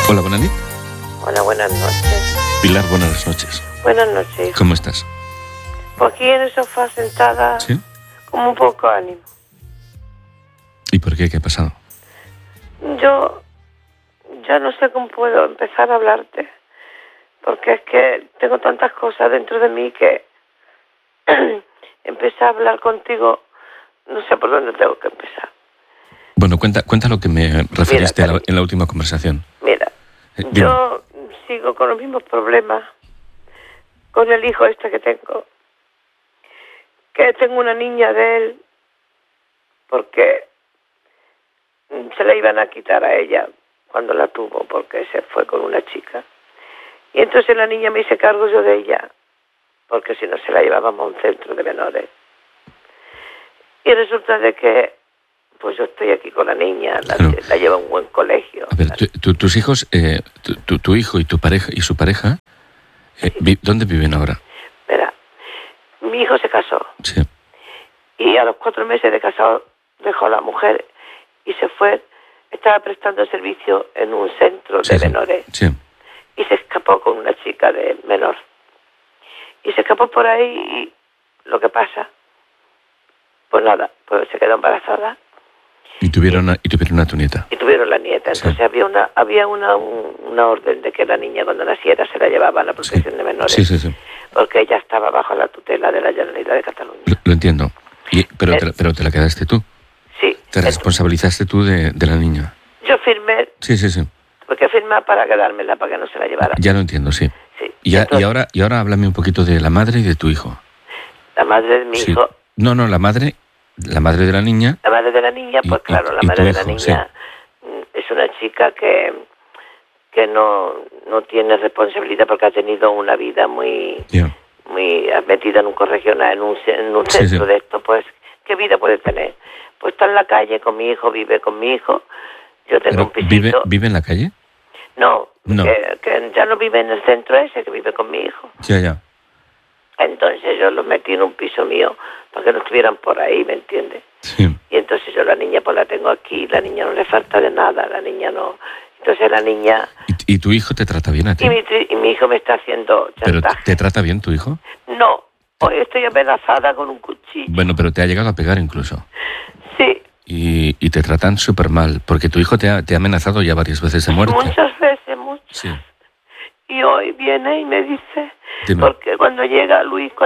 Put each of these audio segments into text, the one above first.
Hola, buenas noches. Hola, buenas noches. Pilar, buenas noches. Buenas noches. ¿Cómo estás? Pues aquí en el sofá sentada, ¿Sí? como un poco ánimo. ¿Y por qué? ¿Qué ha pasado? Yo ya no sé cómo puedo empezar a hablarte, porque es que tengo tantas cosas dentro de mí que empecé a hablar contigo, no sé por dónde tengo que empezar. Bueno, cuenta lo que me referiste Mira, en la última conversación. Mira, Dime. yo sigo con los mismos problemas con el hijo este que tengo una niña de él, porque se la iban a quitar a ella cuando la tuvo, porque se fue con una chica. Y entonces la niña me hice cargo yo de ella, porque si no se la llevábamos a un centro de menores. Y resulta de que pues yo estoy aquí con la niña, la llevo a un buen colegio. A ver, tus hijos, tu hijo y tu pareja y su pareja, ¿dónde viven ahora? Mira, mi hijo se casó. Sí. Y a los 4 meses de casado dejó a la mujer y se fue. Estaba prestando servicio en un centro de menores. Sí. Y se escapó con una chica de menor. Y se escapó por ahí y lo que pasa, pues nada, pues se quedó embarazada. Y tuvieron a tu nieta. Y tuvieron la nieta. Entonces había una orden de que la niña cuando naciera se la llevaba a la protección de menores. Sí. Porque ella estaba bajo la tutela de la Generalitat de Cataluña. Lo entiendo. Pero te la quedaste tú. Sí. Te responsabilizaste tú de la niña. Yo firmé. Sí. Porque firmé para quedármela, para que no se la llevara. Ya lo entiendo, sí. Sí. Y ahora háblame un poquito de la madre y de tu hijo. La madre de mi hijo. No, la madre de la niña. La madre de la niña, pues claro, la madre de la niña es una chica que no tiene responsabilidad porque ha tenido una vida muy metida en un corregional, en un centro de esto, pues ¿qué vida puede tener? Pues está en la calle con mi hijo, vive con mi hijo. Yo tengo un pisito. ¿Vive en la calle? No. Que ya no vive en el centro ese, que vive con mi hijo. Ya. Entonces yo los metí en un piso mío para que no estuvieran por ahí, ¿me entiendes? Sí. Y entonces yo la niña pues la tengo aquí, la niña no le falta de nada, la niña no. Entonces la niña... ¿Y tu hijo te trata bien a ti? Y mi hijo me está haciendo chantaje. ¿Pero te trata bien tu hijo? No, hoy estoy amenazada con un cuchillo. Bueno, pero te ha llegado a pegar incluso. Sí. Y te tratan súper mal, porque tu hijo te ha amenazado ya varias veces de muerte. Muchas veces. Sí. Y hoy viene y me dice... Dime. Porque cuando llega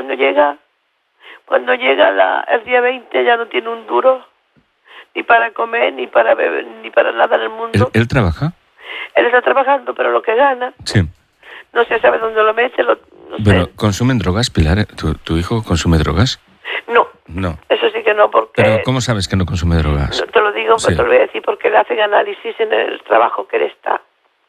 el día 20 ya no tiene un duro, ni para comer, ni para beber, ni para nada en el mundo. ¿Él trabaja? Él está trabajando, pero lo que gana, sí, no se sabe dónde lo mete. Bueno, ¿consumen drogas, Pilar? ¿Tu hijo consume drogas? No. Eso sí que no, porque... ¿Pero cómo sabes que no consume drogas? No te lo digo, pero te lo voy a decir, porque le hacen análisis en el trabajo que él está.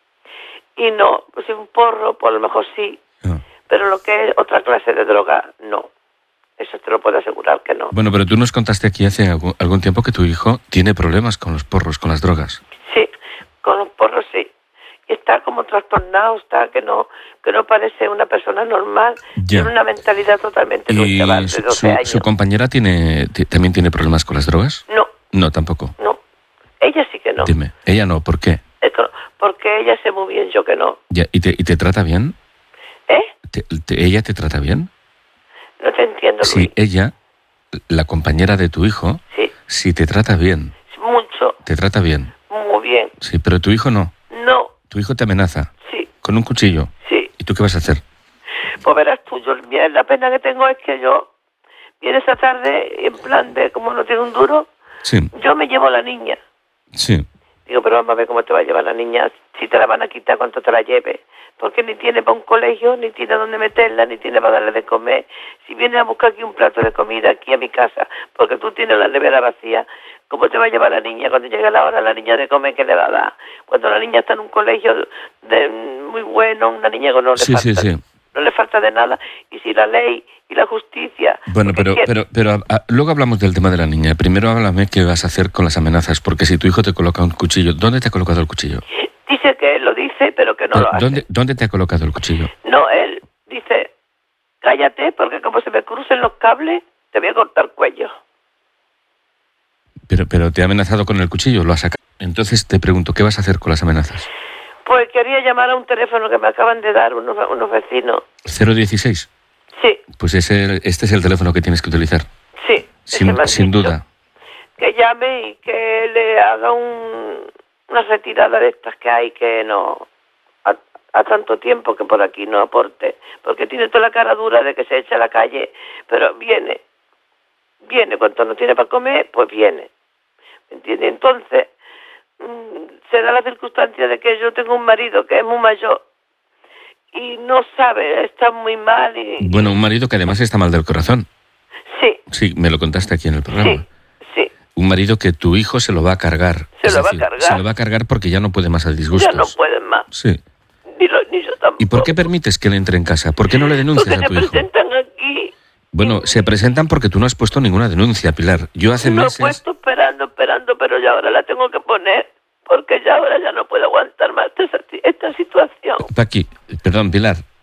Y no, pues si un porro, pues a lo mejor sí. No. Pero lo que es otra clase de droga, no. Eso te lo puedo asegurar que no. Bueno, pero tú nos contaste aquí hace algún tiempo que tu hijo tiene problemas con los porros, con las drogas. Sí, con los porros sí. Y está como trastornado, está que no parece una persona normal. Ya. Tiene una mentalidad totalmente de un chaval de 12 años. ¿Su compañera también tiene problemas con las drogas? No. No, tampoco. No. Ella sí que no. Dime, ella no, ¿por qué? Porque ella sé muy bien, yo que no. Ya, ¿y te trata bien? ¿Ella te trata bien? No te entiendo, Luis. Sí, ella, la compañera de tu hijo, sí te trata bien. Mucho. Te trata bien. Muy bien. Sí, pero tu hijo no. No. Tu hijo te amenaza. Sí. Con un cuchillo. Sí. ¿Y tú qué vas a hacer? Pues verás tú, la pena que tengo es que yo, viene esta tarde, en plan de como no tiene un duro, yo me llevo a la niña. Sí. Digo, pero vamos a ver cómo te va a llevar la niña, si te la van a quitar, cuánto te la lleve. Porque ni tiene para un colegio, ni tiene dónde meterla, ni tiene para darle de comer. Si viene a buscar aquí un plato de comida, aquí a mi casa, porque tú tienes la nevera vacía, ¿cómo te va a llevar la niña cuando llegue la hora la niña de comer? ¿Qué le va a dar? Cuando la niña está en un colegio muy bueno, una niña que no le falta. No le falta de nada. Y si la ley y la justicia... Bueno, pero luego hablamos del tema de la niña. Primero háblame qué vas a hacer con las amenazas, porque si tu hijo te coloca un cuchillo, ¿dónde te ha colocado el cuchillo? Dice que él lo dice, pero que no lo hace. ¿Dónde te ha colocado el cuchillo? No, él dice, cállate, porque como se me crucen los cables, te voy a cortar el cuello. Pero te ha amenazado con el cuchillo, lo ha sacado. Entonces te pregunto, ¿qué vas a hacer con las amenazas? Pues quería llamar a un teléfono que me acaban de dar unos vecinos. 016. Sí. Pues este es el teléfono que tienes que utilizar. Sí. Sin duda. Que llame y que le haga una retirada de estas que hay, que no... A tanto tiempo que por aquí no aporte, porque tiene toda la cara dura de que se echa a la calle, pero viene, cuando no tiene para comer, pues viene, ¿me entiende? Entonces, se da la circunstancia de que yo tengo un marido que es muy mayor y no sabe, está muy mal y... Bueno, un marido que además está mal del corazón. Sí. Sí, me lo contaste aquí en el programa. Sí. Un marido que tu hijo se lo va a cargar. Se lo va a cargar porque ya no puede más al disgusto. Ya no pueden más. Sí. Ni yo tampoco. ¿Y por qué permites que él entre en casa? ¿Por qué no le denuncias a tu hijo? Porque se presentan aquí. Bueno, se presentan porque tú no has puesto ninguna denuncia, Pilar. Yo hace meses... No he puesto esperando, pero ya ahora la tengo que poner, porque ya ahora ya no puedo aguantar más esta situación. Paqui, perdón, Pilar,